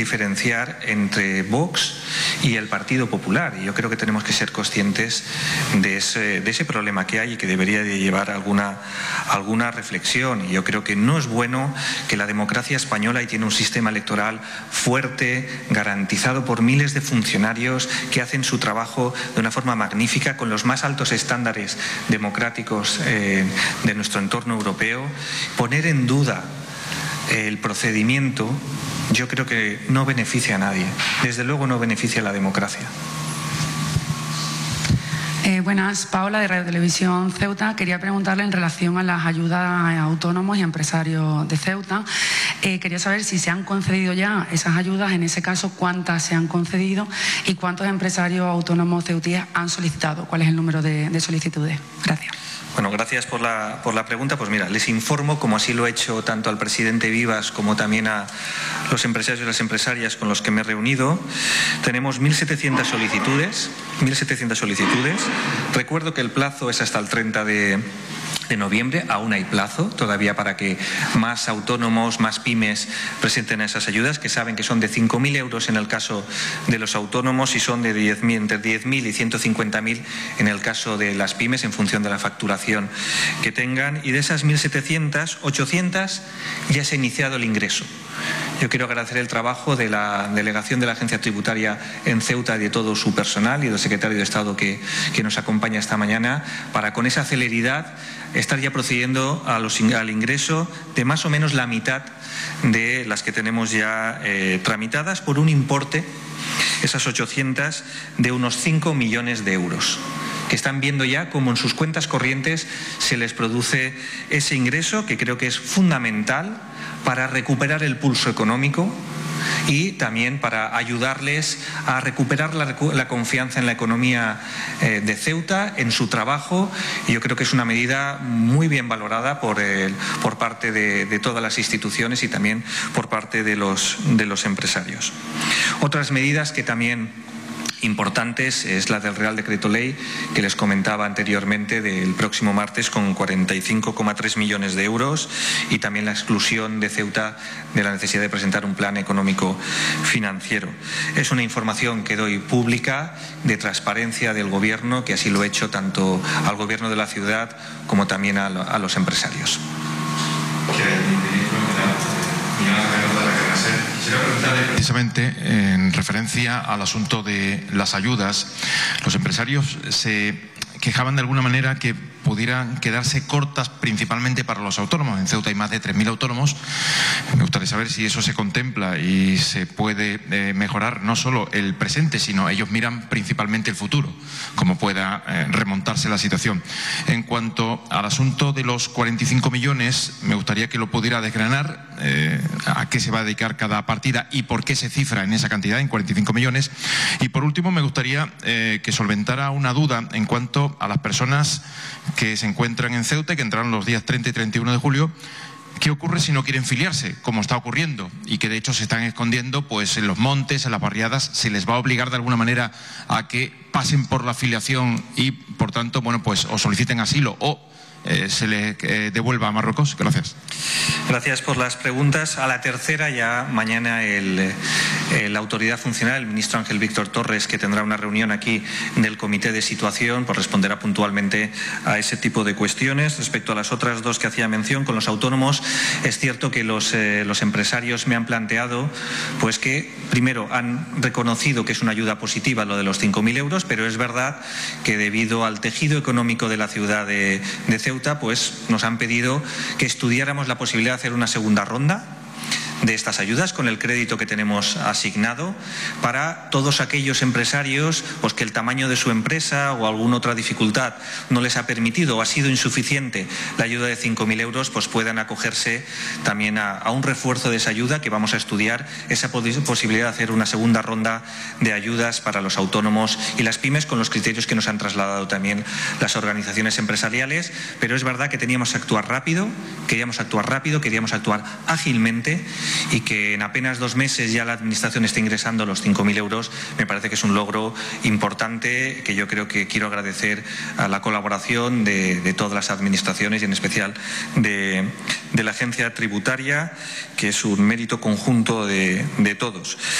diferenciar entre Vox y el Partido Popular. Y yo creo que tenemos que ser conscientes de ese problema que hay y que debería de llevar alguna reflexión. Y yo creo que no es bueno que la democracia española, y tiene un sistema electoral fuerte, garantizado por miles de funcionarios que hacen su trabajo de una forma magnífica, con los más altos estándares democráticos de nuestro entorno europeo, poner en duda el procedimiento, yo creo que no beneficia a nadie. Desde luego no beneficia a la democracia. Buenas, Paola de Radio Televisión Ceuta. Quería preguntarle en relación a las ayudas a autónomos y empresarios de Ceuta. Quería saber si se han concedido ya esas ayudas, en ese caso cuántas se han concedido y cuántos empresarios autónomos ceutíes han solicitado. ¿Cuál es el número de solicitudes? Gracias. Bueno, gracias por la pregunta. Pues mira, les informo, como así lo he hecho tanto al presidente Vivas como también a los empresarios y las empresarias con los que me he reunido. Tenemos 1.700 solicitudes. Recuerdo que el plazo es hasta el 30 de noviembre. Aún hay plazo todavía para que más autónomos, más pymes presenten esas ayudas, que saben que son de 5.000 euros en el caso de los autónomos y son de entre 10.000 y 150.000 en el caso de las pymes, en función de la facturación que tengan. Y de esas 1.700, 800 ya se ha iniciado el ingreso. Yo quiero agradecer el trabajo de la delegación de la Agencia Tributaria en Ceuta y de todo su personal y del secretario de Estado que nos acompaña esta mañana, para con esa celeridad estar ya procediendo al ingreso de más o menos la mitad de las que tenemos ya tramitadas, por un importe, esas 800, de unos 5 millones de euros, que están viendo ya cómo en sus cuentas corrientes se les produce ese ingreso, que creo que es fundamental para recuperar el pulso económico y también para ayudarles a recuperar la confianza en la economía de Ceuta, en su trabajo. Y yo creo que es una medida muy bien valorada por parte de todas las instituciones y también por parte de los empresarios. Otras medidas que también importantes es la del Real Decreto Ley que les comentaba anteriormente, del próximo martes, con 45,3 millones de euros, y también la exclusión de Ceuta de la necesidad de presentar un plan económico financiero. Es una información que doy pública, de transparencia del Gobierno, que así lo he hecho tanto al Gobierno de la ciudad como también a los empresarios. Quisiera preguntarle precisamente en referencia al asunto de las ayudas. Los empresarios se quejaban de alguna manera que pudieran quedarse cortas principalmente para los autónomos. En Ceuta hay más de 3.000 autónomos. Me gustaría saber si eso se contempla y se puede mejorar no solo el presente, sino ellos miran principalmente el futuro, cómo pueda remontarse la situación. En cuanto al asunto de los 45 millones, me gustaría que lo pudiera desgranar, a qué se va a dedicar cada partida y por qué se cifra en esa cantidad, en 45 millones. Y por último, me gustaría que solventara una duda en cuanto a las personas que se encuentran en Ceuta y que entraron los días 30 y 31 de julio. ¿Qué ocurre si no quieren filiarse, como está ocurriendo? Y que de hecho se están escondiendo pues en los montes, en las barriadas. ¿Se les va a obligar de alguna manera a que pasen por la filiación y por tanto, bueno, pues o soliciten asilo o se les devuelva a Marruecos? Gracias. Gracias por las preguntas. A la tercera, ya mañana la autoridad funcional, el ministro Ángel Víctor Torres, que tendrá una reunión aquí del comité de situación, pues responderá puntualmente a ese tipo de cuestiones. Respecto a las otras dos que hacía mención, con los autónomos, es cierto que los empresarios me han planteado pues que primero han reconocido que es una ayuda positiva lo de los 5.000 euros, pero es verdad que debido al tejido económico de la ciudad de Ceuta, pues nos han pedido que estudiáramos la posibilidad de hacer una segunda ronda de estas ayudas con el crédito que tenemos asignado, para todos aquellos empresarios pues que el tamaño de su empresa o alguna otra dificultad no les ha permitido o ha sido insuficiente la ayuda de 5.000 euros, pues puedan acogerse también a un refuerzo de esa ayuda, que vamos a estudiar esa posibilidad de hacer una segunda ronda de ayudas para los autónomos y las pymes, con los criterios que nos han trasladado también las organizaciones empresariales. Pero es verdad que teníamos que actuar rápido, queríamos actuar ágilmente, y que en apenas 2 meses ya la Administración esté ingresando los 5.000 euros, me parece que es un logro importante, que yo creo que quiero agradecer a la colaboración de todas las administraciones y en especial de la Agencia Tributaria, que es un mérito conjunto de todos.